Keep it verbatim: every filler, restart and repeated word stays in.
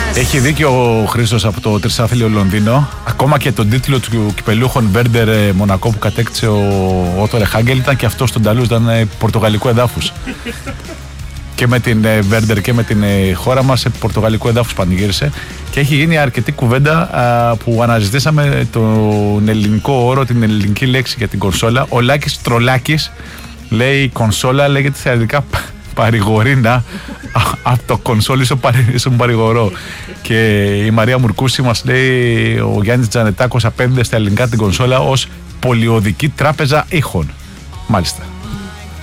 Έχει δίκιο ο Χρήστος από το τρισάθλιο Λονδίνο. Ακόμα και τον τίτλο του κυπελούχων Βέρντερ Μονακό που κατέκτησε ο Ότορε Χάγκελ ήταν και αυτό στον Ταλούς, ήταν πορτογαλικού εδάφους. Και με την Βέρντερ και με την χώρα μας σε πορτογαλικού εδάφους πανηγύρισε. Και έχει γίνει αρκετή κουβέντα α, που αναζητήσαμε τον ελληνικό όρο, την ελληνική λέξη για την κονσόλα. Ο Λάκης Τρολάκης λέει: η κονσόλα λέγεται θεωρητικά παρηγορίνα. Από το κονσόλ ήσουν παρηγορό. Και η Μαρία Μουρκούση μας λέει: ο Γιάννης Τζανετάκος απέναντι στα ελληνικά την κονσόλα ως πολιοδική τράπεζα ήχων. Μάλιστα.